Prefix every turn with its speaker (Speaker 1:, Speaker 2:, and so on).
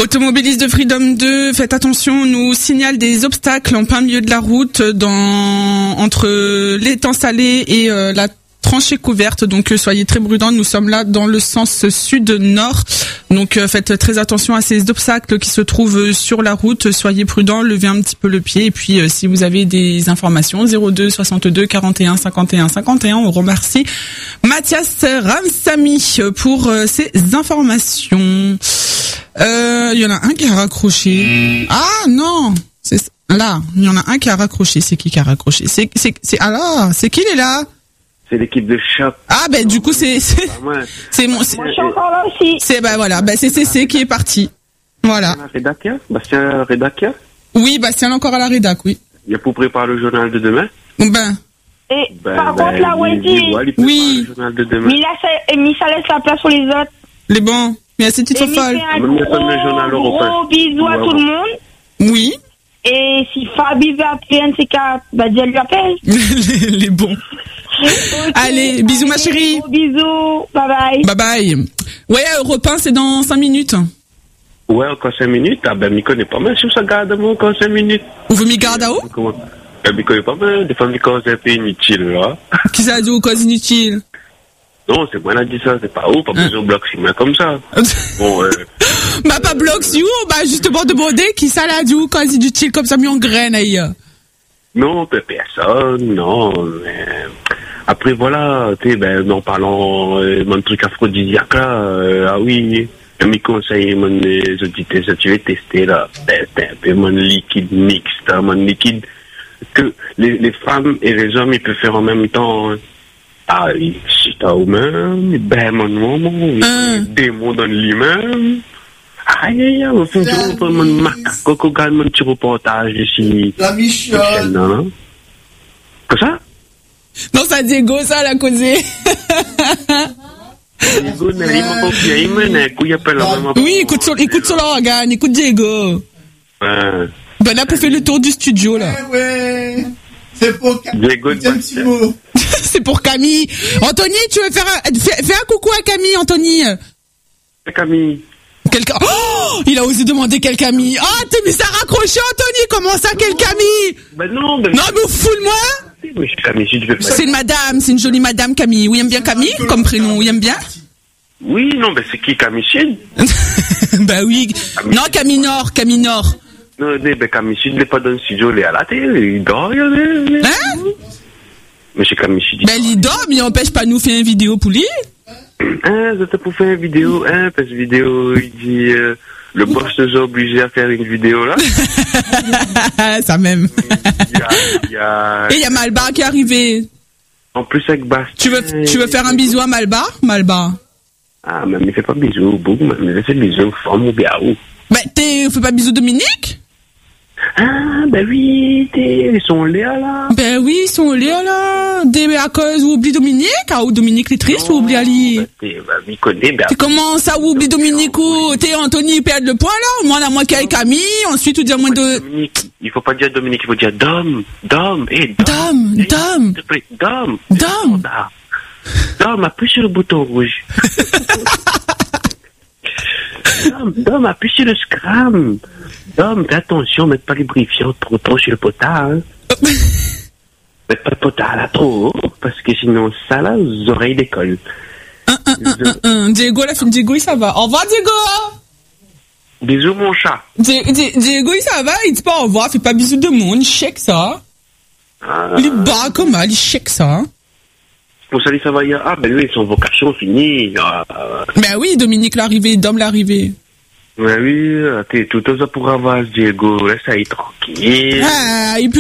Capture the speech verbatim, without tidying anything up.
Speaker 1: Automobilistes de Freedom deux, faites attention, on nous signale des obstacles en plein milieu de la route dans entre l'étang salé et euh, la tranchée couverte, donc euh, soyez très prudents, nous sommes là dans le sens sud-nord, donc euh, faites très attention à ces obstacles qui se trouvent sur la route, soyez prudents, levez un petit peu le pied, et puis euh, si vous avez des informations, zéro deux soixante-deux quarante et un cinquante et un cinquante et un, on remercie Mathias Ramsamy pour euh, ces informations. Il euh, y en a un qui a raccroché. Ah non, c'est là, il y en a un qui a raccroché, c'est qui qui a raccroché? C'est c'est c'est ah là, c'est qui il est là?
Speaker 2: C'est l'équipe de Choc.
Speaker 1: Ah ben du coup c'est c'est c'est mon c'est,
Speaker 3: Moi je suis encore là aussi.
Speaker 1: c'est ben voilà, ben c'est C C qui est parti. Voilà.
Speaker 2: Redakia, Bastien Redakia.
Speaker 1: Oui, Bastien encore à la rédac, oui.
Speaker 2: Il a pour préparer le journal de demain.
Speaker 1: Ben
Speaker 3: Et
Speaker 2: Ben,
Speaker 3: par
Speaker 2: ben,
Speaker 3: contre là,
Speaker 2: il-
Speaker 3: Wendy,
Speaker 2: il- il prépare
Speaker 1: Oui.
Speaker 2: Le journal de demain.
Speaker 3: Mila, ça- Misa laisse la place pour les autres.
Speaker 1: les bons, mais c'est petite
Speaker 3: Et Misa
Speaker 1: folle.
Speaker 3: fait un
Speaker 2: Même le fameux journal
Speaker 3: gros,
Speaker 2: européen.
Speaker 3: gros bisou à
Speaker 2: Ouais,
Speaker 3: tout
Speaker 2: ouais.
Speaker 3: le monde.
Speaker 1: Oui.
Speaker 3: Et si Fabi veut appeler un de ces quatre, bah dis, elle lui appelle.
Speaker 1: les, les bons.
Speaker 3: Ok.
Speaker 1: Allez, bisous, ma chérie.
Speaker 3: Gros bisous, bye bye.
Speaker 1: Bye bye. Ouais, Europe un, c'est dans cinq minutes.
Speaker 2: Ouais, encore cinq minutes. Ah ben, m'y connaît pas mal sur ça, garde moi encore cinq minutes.
Speaker 1: Vous vous m'y gardez à où?
Speaker 2: Comment? Elle m'y connaît pas mal. Des fois, m'y cause un peu inutile, là.
Speaker 1: Qui ça a dit aux causes inutiles?
Speaker 2: Non, c'est moi qui a dit ça, c'est pas où, pas besoin de bloc, c'est moi comme ça. Bon, euh,
Speaker 1: Bah pas bloc si où, bah justement demander qui ça l'a dit aux causes inutiles comme ça mis en graine aïe.
Speaker 2: non, peu personne, non, mais... Après, voilà, tu sais, ben, en parlant, euh, mon truc aphrodisiaque, là, euh, ah oui, un mes conseils, mon, euh, auditeurs, ça, tu veux tester, là, ben, c'est un peu mon liquide mixte, hein, mon liquide que les, les femmes et les hommes, ils peuvent faire en même temps, hein. Ah oui, si t'as au même, ben, mon moment,
Speaker 1: Hein.
Speaker 2: le démon dans lui-même. Aïe, aïe, aïe, au fond, tu vois, mon macaque, qu'on gagne mon petit reportage ici.
Speaker 4: La Michonne.
Speaker 2: Non, que ça?
Speaker 1: Non, ça Diego, ça l'a causé. Oui, écoute sur, écoute sur l'organe, écoute Diego.
Speaker 2: Ouais.
Speaker 1: Ben là, pour faire le tour du studio, là.
Speaker 4: Ouais, ouais. C'est pour
Speaker 2: Diego de
Speaker 4: Tiens, petit mot.
Speaker 1: C'est pour Camille. Anthony, tu veux faire un, fais, fais un coucou à Camille, Anthony.
Speaker 2: Camille.
Speaker 1: Quelqu'un, oh, il a osé demander quelle Camille. Ah, t'es mis ça raccroché, Anthony. Comment ça, quelle Camille?
Speaker 2: Ben non, ben
Speaker 1: Non, mais foule-moi.
Speaker 2: oui, je suis Camille, si tu veux faire.
Speaker 1: C'est une madame, c'est une jolie madame Camille. Oui, aime bien Camille, comme prénom. Oui, aime bien?
Speaker 2: Oui, non, ben c'est qui Camille Sud?
Speaker 1: Bah oui. Non, Camille Nord, Camille Nord.
Speaker 2: Non, ben Camille Sud, il n'est pas dans le studio, il est à la télé, il dort, il est.
Speaker 1: Hein?
Speaker 2: Mais c'est Camille Sud.
Speaker 1: Ben, il dort, mais il n'empêche pas nous faire une vidéo pour lui.
Speaker 2: Hein, c'était pour faire une vidéo, hein, parce que vidéo, il dit, euh, le boss nous a obligés à faire une vidéo là.
Speaker 1: Ça même.
Speaker 2: Il y a, il y a,
Speaker 1: Et il y a Malbar qui est arrivé.
Speaker 2: en plus avec Bastien.
Speaker 1: Tu veux, tu veux faire un bisou à Malbar? Malbar.
Speaker 2: Ah, mais il fait pas bisous, beaucoup, mais il fait bisous, forme ou bien où?
Speaker 1: Ben, t'es, fais pas bisou Dominique?
Speaker 2: Ah, ben oui, t'es, ils sont là, là.
Speaker 1: Ben oui, ils sont là, là. Des, à cause, ou oublie Dominique, ah, ou Dominique les triste, ou oublie Ali.
Speaker 2: Ben, t'es, ben, il connaît, ben.
Speaker 1: Tu commences à oublier Dominique, ou t'es Anthony perd le poids, là. Moi, on a moins qu'avec Camille, ensuite, tu dis à moins de...
Speaker 2: Dominique, il faut pas dire Dominique, il faut dire Dom, Dom, et
Speaker 1: Dom, Dom.
Speaker 2: S'il te plaît, Dom.
Speaker 1: Dom.
Speaker 2: Dom, appuie sur le bouton rouge. Dom, Dom, appuie sur le scram. Dom, fais attention, mets pas les briefs trop trop sur le potard, hein. Mets pas le potard là trop haut, parce que sinon, ça là, aux oreilles décollent.
Speaker 1: Un, un, un, un, un. Diego, la fille Diego, il ça va. Au revoir, Diego.
Speaker 2: Bisous, mon chat.
Speaker 1: Di- Di- Diego, il ça va, il dit pas au revoir, fais pas bisous de monde, il chèque ça.
Speaker 2: Ah,
Speaker 1: Il est bas comme ça, il chèque ça.
Speaker 2: pour ça, ça va y ah, ben oui, son vocation finie. Ah,
Speaker 1: Ben oui, Dominique l'arrivée, Dom l'arrivée.
Speaker 2: ben oui, t'es tout ça pour avoir Diego, laisse ça y tranquille.
Speaker 1: Ah, et puis